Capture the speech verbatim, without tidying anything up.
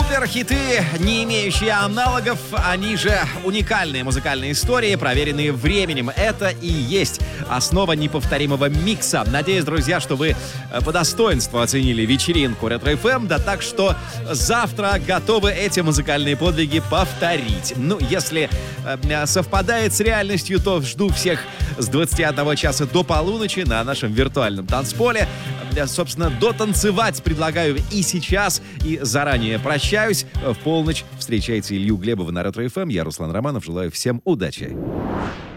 Суперхиты, не имеющие аналогов, они же уникальные музыкальные истории, проверенные временем. Это и есть основа неповторимого микса. Надеюсь, друзья, что вы по достоинству оценили вечеринку Ретро-эф эм, да так что завтра готовы эти музыкальные подвиги повторить. Ну, если э, совпадает с реальностью, то жду всех с двадцати одного часа до полуночи на нашем виртуальном танцполе. Я, собственно, дотанцевать предлагаю и сейчас, и заранее прощаюсь. В полночь встречайте Илью Глебова на Ретро-эф эм. Я Руслан Романов. Желаю всем удачи.